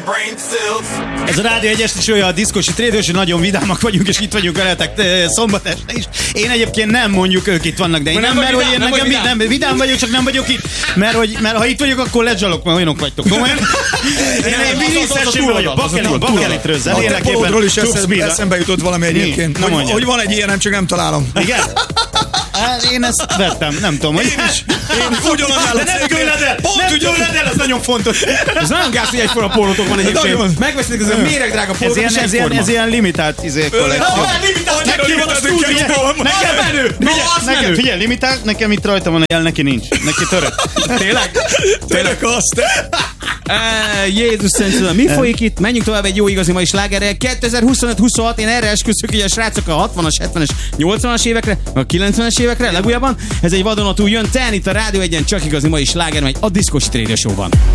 Ez a Rádió 1 estisője a Diszkosi Trédős, nagyon vidámak vagyunk, és itt vagyunk veletek szombat este is. Én egyébként nem mondjuk, ők itt vannak, de én nem, mert hogy én nekem vidám vagyok, csak nem vagyok itt. Mert ha itt vagyok, akkor lezsalok, mert olyanok vagytok. Komolyan? Én vízeszességben vagyok. Bakelitről zenélek éppen. A polódról is eszembe jutott valami egyébként. Hogy van egy ilyen, csak nem találom. Igen? Én ezt vettem, nem tudom, hogy is. Én ugyanannál a cégnél. Nem tőled el, ez nagyon fontos. Ez nagyon gáz, hogy egyforma pólótok van egyébként. Megveszik ez a méregdrága pólótok, és egyforma. Ez ilyen limitált kollekció. Nekem figyelj, limitált, nekem itt rajta van a jel, neki nincs. Neki török. Tényleg azt. Jézus Szent, mi folyik itt? Menjünk tovább egy jó igazi mai slágerrel. 2025-26, én erre esküszök, hogy a srácok a 60-as, 70-es, 80-as évekre, a 90-es évekre, legújabban. Ez egy vadonatúl jön, te itt a Rádió 1-en csak igazi mai sláger megy a Diszkosi Trédő Showban.